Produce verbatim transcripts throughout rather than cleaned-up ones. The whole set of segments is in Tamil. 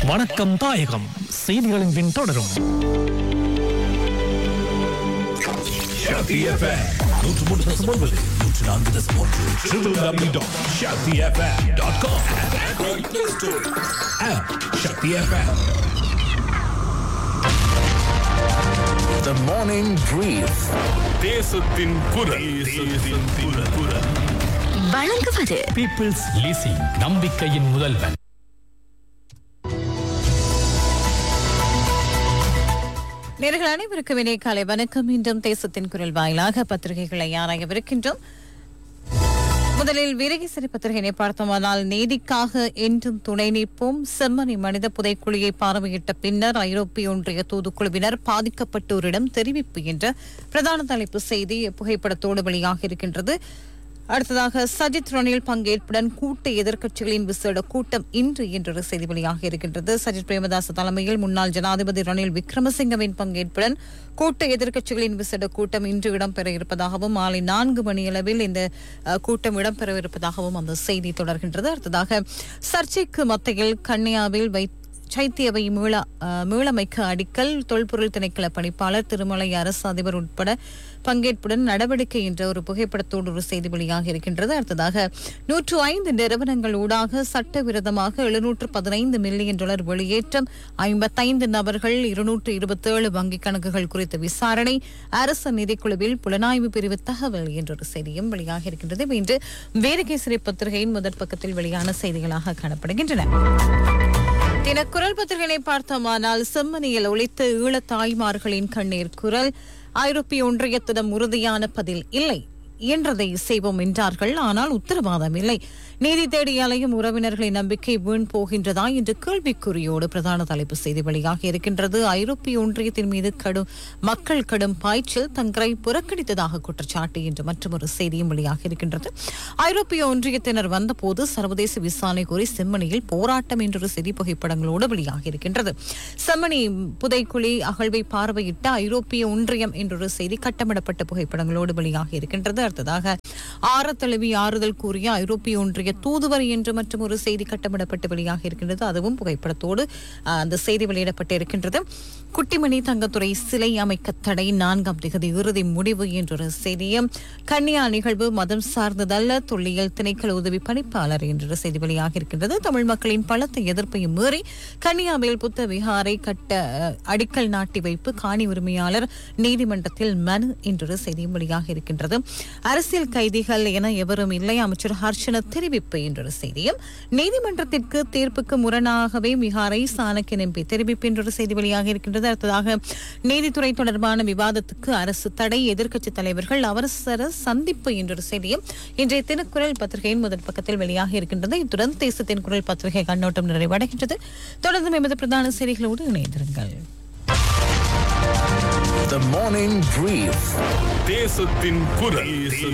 வணக்கம் தாயகம் செய்திகளின் பின் தொடரும். The Morning Brief. தேசத்தின் குரல். வழங்குவது பீப்பிள்ஸ் லீசிங், நம்பிக்கையின் முதல்வன். நேயர்கள் அனைவருக்கும் இணைய காலை வணக்கம். இன்றும் தேசத்தின் குரல் வாயிலாக பத்திரிகைகளை ஆராயவிருக்கின்றோம். முதலில் வீரகேசரி பத்திரிகையை பார்த்தோமானால், நீதிக்காக என்றும் துணை நிற்போம். செம்மணி மனித புதைக்குழியை பார்வையிட்ட பின்னர் ஐரோப்பிய ஒன்றிய தூதுக்குழுவினர் பாதிக்கப்பட்டோரிடம் தெரிவிப்பு என்ற பிரதான தலைப்பு செய்தி புகைப்படத்தோடு வெளியாக இருக்கின்றது. அடுத்ததாக, சஜித் ரணில் பங்கேற்புடன் கூட்டு எதிர்க்கட்சிகளின் விசேட கூட்டம் இன்று என்ற செய்தி வெளியாக இருக்கின்றது. சஜித் பிரேமதாச தலைமையில் முன்னாள் ஜனாதிபதி ரணில் விக்ரமசிங்கவின் பங்கேற்புடன் கூட்டு எதிர்க்கட்சிகளின் விசேட கூட்டம் இன்று இடம்பெற இருப்பதாகவும், மாலை நான்கு மணியளவில் இந்த கூட்டம் இடம்பெற இருப்பதாகவும் அந்த செய்தி தொடர்கின்றது. அடுத்ததாக, சர்ச்சைக்கு மத்தியில் கன்னியாவில் வை சைத்தியவை மீள மீளமைக்க அடிக்கல். தொல்பொருள் திணைக்கள பணிப்பாளர் திருமலை அரசு அதிபர் உட்பட பங்கேற்புடன் நடவடிக்கை என்ற ஒரு புகைப்படத்தோடு ஒரு செய்தி வெளியாக இருக்கின்றது. அடுத்ததாக, நூற்று ஐந்து நிறுவனங்கள் ஊடாக சட்டவிரோதமாக எழுநூற்று பதினைந்து மில்லியன் டாலர் வெளியேற்றம், ஐம்பத்தைந்து நபர்கள், இருநூற்று இருபத்தி ஏழு வங்கிக் கணக்குகள் குறித்த விசாரணை, அரசு நிதிக்குழுவில் புலனாய்வு பிரிவு தகவல் என்ற ஒரு செய்தியும் வெளியாக இருக்கின்றது. இன்று வீரகேசரி பத்திரிகையின் முதற் பக்கத்தில் வெளியான செய்திகளாக காணப்படுகின்றன. தினக்குரல் பத்திரிகையை பார்த்தோமானால், செம்மணியில் ஒலித்த ஈழத் தாய்மார்களின் கண்ணீர் குரல். ஐரோப்பிய ஒன்றியத்திடம் உறுதியான பதில் இல்லை, என்றதை செய்வோம் என்றார்கள், ஆனால் உத்தரவாதம் இல்லை. நீதி தேடி அலையும் உறவினர்களின் நம்பிக்கை வீண் போகின்றதா என்று கேள்விக்குறியோடு பிரதான தலைப்பு செய்தி வெளியாக இருக்கின்றது. ஐரோப்பிய ஒன்றியத்தின் மீது கடும் மக்கள் கடும் பாய்ச்சல் தங்களை புறக்கணித்ததாக குற்றச்சாட்டு என்று மற்றொரு செய்தியும் வெளியாக இருக்கின்றது. ஐரோப்பிய ஒன்றியத்தினர் வந்தபோது சர்வதேச விசாரணை கோரி செம்மணியில் போராட்டம் என்றொரு செய்தி புகைப்படங்களோடு வெளியாக இருக்கின்றது. செம்மணி புதைக்குழி அகழ்வை பார்வையிட்ட ஐரோப்பிய ஒன்றியம் என்றொரு செய்தி கட்டமிடப்பட்ட புகைப்படங்களோடு வெளியாக இருக்கின்றது. அடுத்ததாக, ஆற தழுவி ஆறுதல் கூறிய ஐரோப்பிய ஒன்றிய தூதுவர் என்று மற்றும் ஒரு செய்தி கட்டமிடப்பட்டு வெளியாக இருக்கின்றது. அதுவும் புகைப்படத்தோடு அந்த செய்தி வெளியிடப்பட்டு இருக்கின்றது. குட்டிமணி தங்கத்துறை சிலை அமைக்க தடை, நான்காம் திகதி இறுதி முடிவு என்றொரு செய்தியும், கன்னியா நிகழ்வு மதம் சார்ந்ததல்ல, தொல்லியல் திணைக்கள உதவி பணிப்பாளர் என்ற செய்தி வெளியாக இருக்கின்றது. தமிழ் மக்களின் பலத்த எதிர்ப்பையும் மீறி கன்னியாவில் புத்த விகாரை கட்ட அடிக்கல் நாட்டி வைப்பு, காணி உரிமையாளர் நீதிமன்றத்தில் மனு என்றொரு செய்தியும் வெளியாக இருக்கின்றது. அரசியல் கைதிகள் என எவரும் இல்லை, அமைச்சர் ஹர்ஷன தெரிவிப்பு என்றொரு செய்தியும், நீதிமன்றத்திற்கு தீர்ப்புக்கு முரணாகவே விகாரை சாணக்கியன் எம்பி தெரிவிப்பு என்றொரு செய்தி வெளியாக இருக்கின்றது. அடுத்ததாக, நீதித்துறை தொடர்பான விவாதத்துக்கு அரசு தடை, எதிர்க்கட்சித் தலைவர்கள் அவசர சந்திப்பு என்றொரு செய்தியும் இன்றைய தினக்குரல் பத்திரிகையின் முதல் பக்கத்தில் வெளியாக இருக்கின்றது. இத்துடன் தேசத்தின் குரல் பத்திரிகை கண்ணோட்டம் நிறைவடைகின்றது. தொடர்ந்து எமது பிரதான செய்திகளோடு இணைந்திருங்கள். The Morning Brief. தேசத்தின் குரல்.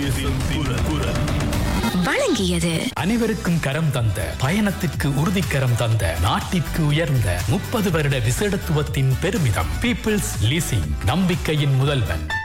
வழங்கியது அனைவருக்கும் கரம் தந்த, பயணத்திற்கு உறுதிக்கரம் தந்த, நாட்டிற்கு உயர்ந்த முப்பது வருட விசேடத்துவத்தின் பெருமிதம். பீப்பிள்ஸ் லீசிங், நம்பிக்கையின் முதல்வன்.